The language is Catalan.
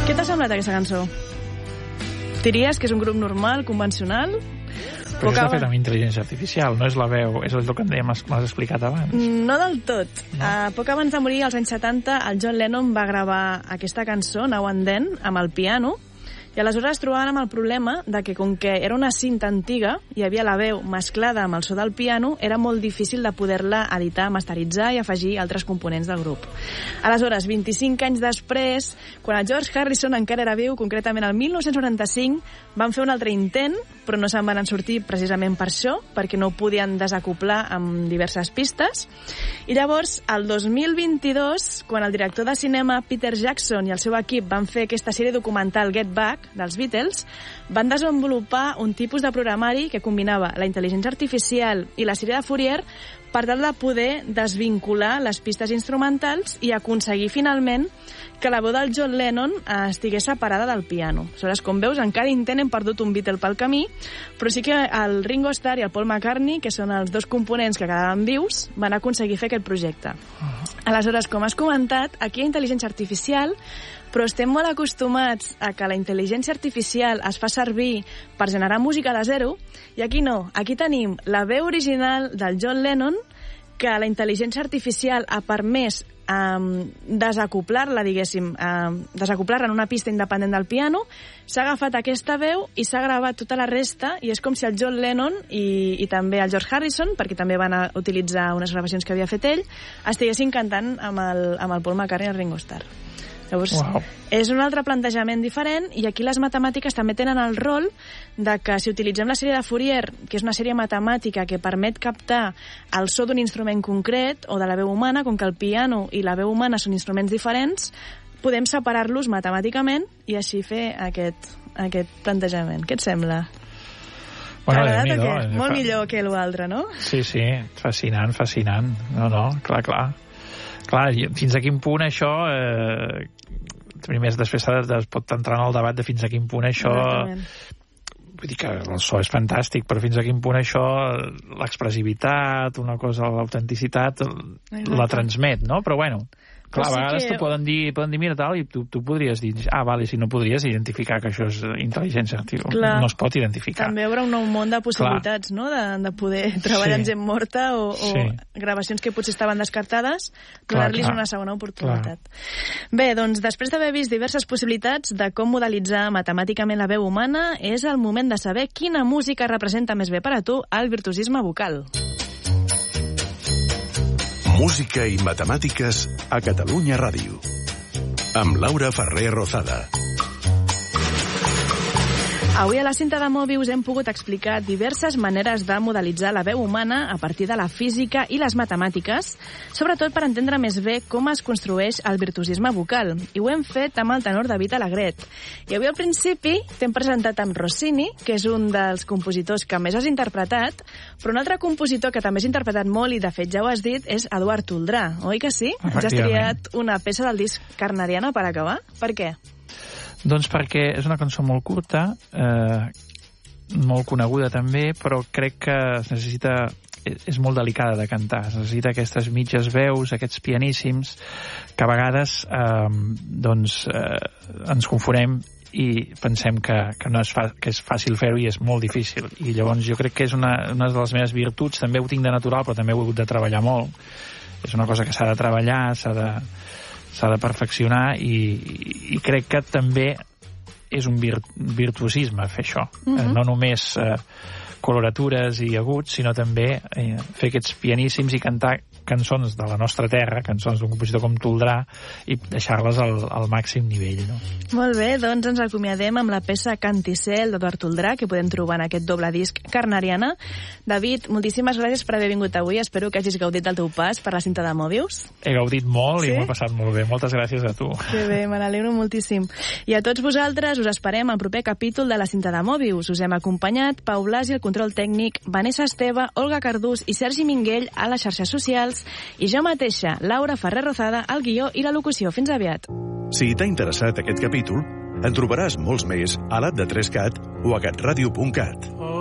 Què t'ha semblat aquesta cançó? Diries que és un grup normal, convencional? Però està fet amb intel·ligència artificial, no és la veu, és el que m'has explicat abans. No del tot. No? Poc abans de morir, als anys 70, el John Lennon va gravar aquesta cançó, Now and Then, amb el piano, i aleshores es trobaven amb el problema de que, com que era una cinta antiga, hi havia la veu mesclada amb el so del piano, era molt difícil de poder-la editar, masteritzar i afegir altres components del grup. Aleshores, 25 anys després, quan el George Harrison encara era viu, concretament el 1995, van fer un altre intent, però no se'n van sortir precisament per això, perquè no ho podien desacoplar amb diverses pistes. I llavors, el 2022, quan el director de cinema Peter Jackson i el seu equip van fer aquesta sèrie documental Get Back, dels Beatles, van desenvolupar un tipus de programari que combinava la intel·ligència artificial i la sèrie de Fourier per tal de poder desvincular les pistes instrumentals i aconseguir finalment que la veu del John Lennon estigués separada del piano. Aleshores, com veus, en cada intent hem perdut un Beatle pel camí, però sí que el Ringo Starr i el Paul McCartney, que són els dos components que quedaven vius, van aconseguir fer aquest projecte. Aleshores, com has comentat, aquí hi ha intel·ligència artificial, però estem molt acostumats a que la intel·ligència artificial es fa servir per generar música de zero, i aquí no. Aquí tenim la veu original del John Lennon, que la intel·ligència artificial ha permès desacoplar-la, diguéssim, desacoplar-la en una pista independent del piano, s'ha agafat aquesta veu i s'ha gravat tota la resta, i és com si el John Lennon i també el George Harrison, perquè també van utilitzar unes gravacions que havia fet ell, estiguessin cantant amb el Paul McCartney i el Ringo Starr. Llavors, és un altre plantejament diferent, i aquí les matemàtiques també tenen el rol de que si utilitzem la sèrie de Fourier, que és una sèrie matemàtica que permet captar el so d'un instrument concret o de la veu humana, com que el piano i la veu humana són instruments diferents, podem separar-los matemàticament i així fer aquest plantejament. Què et sembla? Bueno, t'ha agradat o què? Molt millor que l'altre, no? Sí, fascinant. No, clar. Clar, fins a quin punt això... Primer, després es pot entrar en el debat de fins a quin punt això... Vull dir que el so és fantàstic, però fins a quin punt això, l'expressivitat, una cosa, l'autenticitat, la transmet, no? Però bueno... Clar, a vegades t'ho poden dir, mira, tal, i tu podries dir, vale, si no podries identificar que això és intel·ligència artificial. No es pot identificar. També hi haurà un nou món de possibilitats, no?, de poder treballar amb gent morta o gravacions que potser estaven descartades, donar-los una segona oportunitat. Bé, doncs, després d'haver vist diverses possibilitats de com modelitzar matemàticament la veu humana, és el moment de saber quina música representa més bé per a tu el virtuosisme vocal. Música i matemàtiques a Catalunya Ràdio. Amb Laura Ferrer Rozada. Avui a la cinta de Mobius hem pogut explicar diverses maneres de modelitzar la veu humana a partir de la física i les matemàtiques, sobretot per entendre més bé com es construeix el virtuosisme vocal. I ho hem fet amb el tenor David Alegret. I avui al principi t'hem presentat amb Rossini, que és un dels compositors que més has interpretat, però un altre compositor que també has interpretat molt, i de fet ja ho has dit, és Eduard Toldrà, oi que sí? Ens has triat una peça del disc Carnariana per acabar. Per què? Doncs perquè és una cançó molt curta, molt coneguda també, però crec que és molt delicada de cantar. Es necessita aquestes mitges veus, aquests pianíssims, que a vegades ens confonem i pensem que és fàcil fer-ho i és molt difícil. I llavors jo crec que és una de les meves virtuts. També ho tinc de natural, però també ho he hagut de treballar molt. És una cosa que s'ha de treballar, s'ha de perfeccionar, i crec que també és un virtuosisme fer això. No només coloratures i aguts, sinó també fer aquests pianíssims i cantar cançons de la nostra terra, cançons d'un compositor com Toldrà, i deixar-les al màxim nivell, no? Molt bé, doncs ens acomiadem amb la peça Canticel d'Eduard Toldrà, que podem trobar en aquest doble disc Carnariana. David, moltíssimes gràcies per haver vingut avui. Espero que hagis gaudit del teu pas per la cinta de Mobius. He gaudit molt, i m'ho he passat molt bé. Moltes gràcies a tu. Que bé, me n'alegro moltíssim. I a tots vosaltres us esperem al proper capítol de la cinta de Mobius. Us hem acompanyat Pau Blasi, el control tècnic, Vanessa Esteve, Olga Cardús i Sergi Minguell a les xarxes socials, i jo mateixa, Laura Ferrer Rozada, al guió i la locució. Fins aviat. Si t'ha interessat aquest capítol, en trobaràs molts més a l'app de 3CAT o a catradio.cat.